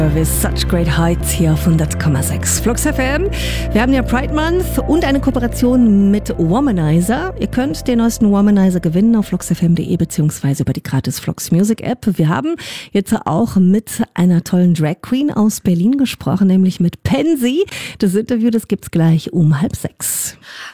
With Such Great Heights hier auf 100,6 Flux FM. Wir haben ja Pride Month und eine Kooperation mit Womanizer. Ihr könnt den neuesten Womanizer gewinnen auf fluxfm.de bzw. über die gratis Flux Music App. Wir haben jetzt auch mit einer tollen Drag Queen aus Berlin gesprochen, nämlich mit Pansy. Das Interview, das gibt's gleich um 5:30.